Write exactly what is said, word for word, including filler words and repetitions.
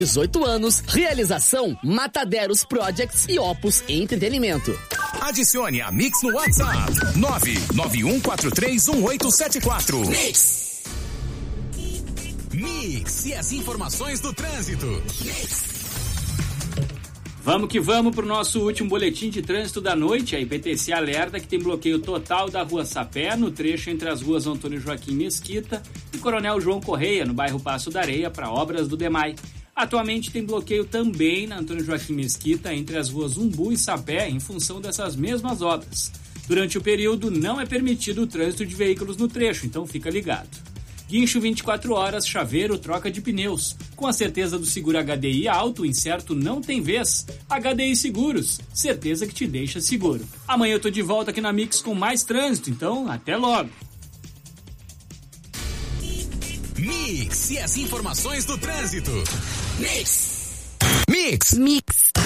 dezoito anos, realização Mataderos Projects e Opus Entretenimento. Adicione a Mix no WhatsApp nove nove um quatro três um oito sete quatro. Mix. Mix e as informações do trânsito. Mix. Vamos que vamos para o nosso último boletim de trânsito da noite. A I P T C alerta que tem bloqueio total da Rua Sapé, no trecho entre as ruas Antônio Joaquim Mesquita e Coronel João Correia, no bairro Passo da Areia, para obras do DEMAI. Atualmente tem bloqueio também na Antônio Joaquim Mesquita, entre as ruas Umbu e Sapé, em função dessas mesmas obras. Durante o período, não é permitido o trânsito de veículos no trecho, então fica ligado. Guincho vinte e quatro horas, chaveiro, troca de pneus. Com a certeza do seguro H D I alto, o incerto não tem vez. H D I Seguros, certeza que te deixa seguro. Amanhã eu tô de volta aqui na Mix com mais trânsito, então até logo. Mix e as informações do trânsito. Mix. Mix. Mix.